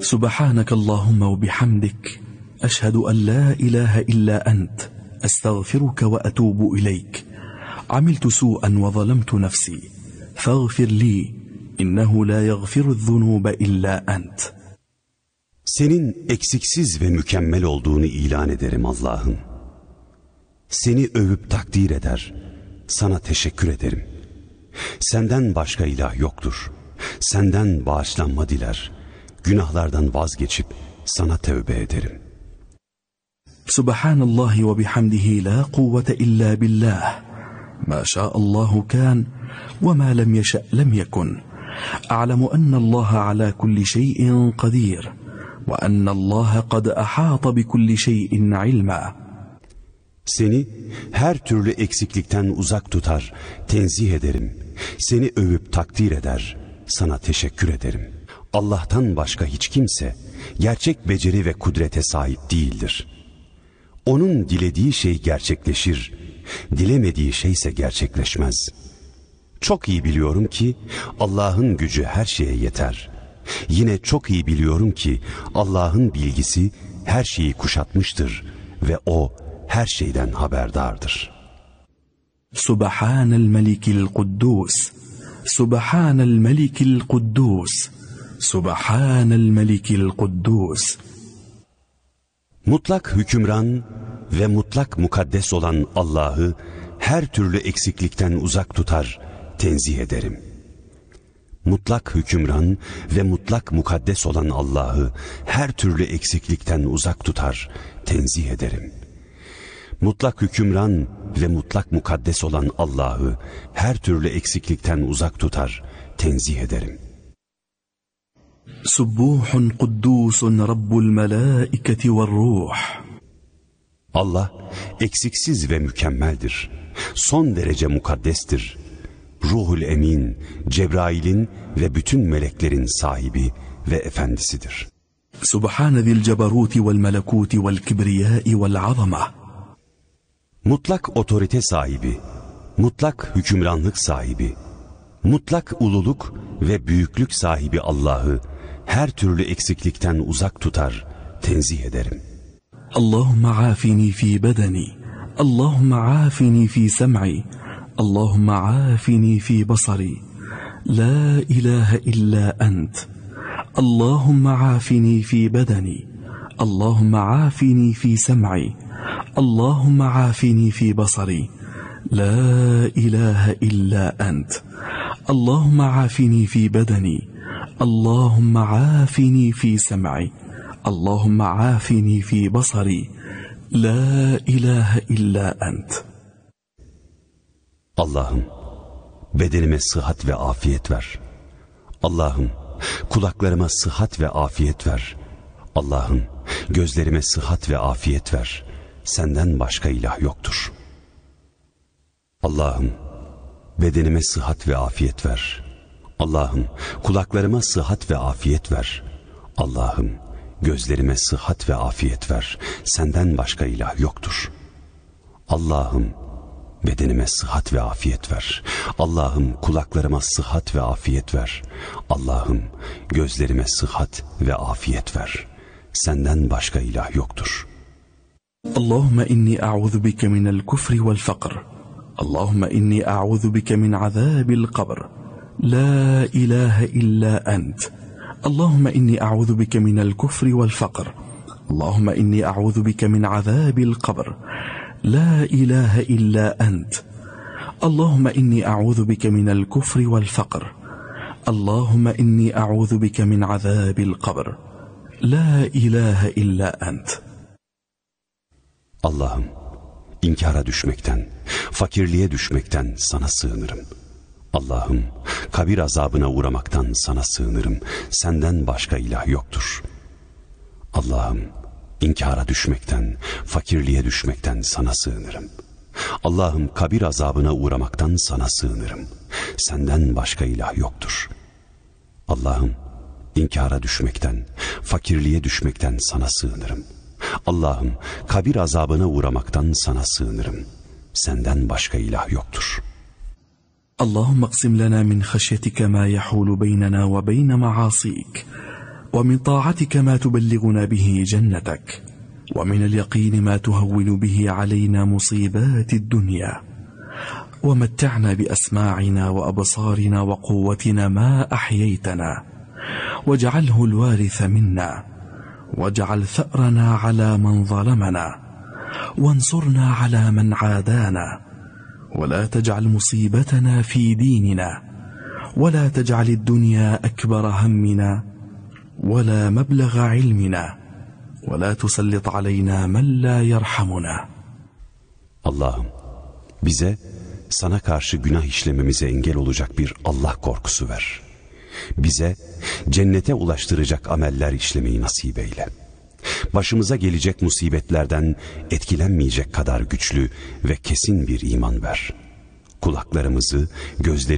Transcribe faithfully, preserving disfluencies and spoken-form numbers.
سبحانك اللهم وبحمدك أشهد أن لا إله إلا أنت أستغفرك وأتوب إليك عملت سوءا وظلمت نفسي فاغفر لي إنه لا يغفر الذنوب إلا أنت. Senin eksiksiz ve mükemmel olduğunu ilan ederim Allah'ım. Seni övüp takdir eder, sana teşekkür ederim. Senden başka ilah yoktur. Senden bağışlanma diler, günahlardan vazgeçip sana tövbe ederim. Subhanallahi ve bihamdihi la kuvvete illa billah. Ma şa'allahu kan ve ma lem yeşe' lem yekun. A'lemu ennallaha ala kulli şeyin kadir. Ve ennallaha kad ahata bi kulli şeyin ilma. Seni her türlü eksiklikten uzak tutar, tenzih ederim. Seni övüp takdir eder, sana teşekkür ederim. Allah'tan başka hiç kimse gerçek beceri ve kudrete sahip değildir. Onun dilediği şey gerçekleşir, dilemediği şeyse gerçekleşmez. Çok iyi biliyorum ki Allah'ın gücü her şeye yeter. Yine çok iyi biliyorum ki Allah'ın bilgisi her şeyi kuşatmıştır ve O her şeyden haberdardır. Subhanel Melikil Kuddus, Subhanel Melikil Kuddus, Subhanel Melikil Kuddus. Mutlak hükümran ve mutlak mukaddes olan Allah'ı her türlü eksiklikten uzak tutar, tenzih ederim. Mutlak hükümran ve mutlak mukaddes olan Allah'ı her türlü eksiklikten uzak tutar, tenzih ederim. Mutlak hükümran ve mutlak mukaddes olan Allah'ı her türlü eksiklikten uzak tutar, tenzih ederim. Subbuhun kuddusun Rabbul melaiketi ve ruh. Allah eksiksiz ve mükemmeldir. Son derece mukaddestir. Ruhul Emin, Cebrail'in ve bütün meleklerin sahibi ve efendisidir. Subhane zil cebaruti vel melekuti vel kibriyai vel azama. Mutlak otorite sahibi, mutlak hükümranlık sahibi, mutlak ululuk ve büyüklük sahibi Allah'ı her türlü eksiklikten uzak tutar, tenzih ederim. Allahümme afini fi bedeni, Allahümme afini fi sem'i, Allahümme afini fi basari, la ilahe illa ent. Allahümme afini fi bedeni, Allahümme afini fi sem'i, Allahümme afini fi basari, la ilahe illa ent. Allahümme afini fi bedeni, Allahümme afini fi sem'i, Allahümme afini fi basari, la ilahe illa ent. Allah'ım bedenime sıhhat ve afiyet ver. Allah'ım kulaklarıma sıhhat ve afiyet ver. Allah'ım gözlerime sıhhat ve afiyet ver. Senden başka ilah yoktur. Allah'ım bedenime sıhhat ve afiyet ver. Allah'ım kulaklarıma sıhhat ve afiyet ver. Allah'ım gözlerime sıhhat ve afiyet ver. Senden başka ilah yoktur. Allah'ım bedenime sıhhat ve afiyet ver. Allah'ım kulaklarıma sıhhat ve afiyet ver. Allah'ım gözlerime sıhhat ve afiyet ver. Senden başka ilah yoktur. Allahümme inni a'udhu bike minel kufri vel fakr. Allahümme inni a'udhu bike min azabil kabr. La ilahe illa ent. Allahümme inni a'udhu bike minel kufri vel fakr. Allahümme inni a'udhu bike min azabil kabr. La ilahe illa ent. Allahümme inni a'udhu bike minel kufri vel fakr. Allahümme inni a'udhu bike min azabil kabr. La ilahe illa ent. Allah'ım inkara düşmekten, fakirliğe düşmekten sana sığınırım. Allah'ım kabir azabına uğramaktan sana sığınırım. Senden başka ilah yoktur. Allah'ım inkara düşmekten, fakirliğe düşmekten sana sığınırım. Allah'ım kabir azabına uğramaktan sana sığınırım. Senden başka ilah yoktur. Allah'ım inkara düşmekten, fakirliğe düşmekten sana sığınırım. Allah'ım kabir azabına uğramaktan sana sığınırım. Senden başka ilah yoktur. Allahümme aksim lana min haşyetika ma yahulu beynena ve beyne ma'asik. ومن طاعتك ما تبلغنا به جنتك، ومن اليقين ما تهون به علينا مصيبات الدنيا، ومتعنا بأسماعنا وأبصارنا وقوتنا ما أحييتنا، واجعله الوارث منا، واجعل ثأرنا على من ظلمنا، وانصرنا على من عادانا، ولا تجعل مصيبتنا في ديننا، ولا تجعل الدنيا أكبر همنا ولا مبلغ علمنا، ولا تسلط علينا من la yerhamuna. Allah'ım bize sana karşı günah işlememize engel olacak bir Allah korkusu ver. Bize cennete ulaştıracak ameller işlemeyi nasip eyle. Başımıza gelecek musibetlerden etkilenmeyecek kadar güçlü ve kesin bir iman ver. Kulaklarımızı, gözlerimizi